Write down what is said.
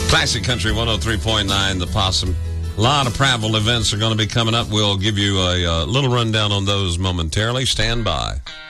Classic Country 103.9, The Possum. A lot of Prattville events are going to be coming up. We'll give you a little rundown on those momentarily. Stand by.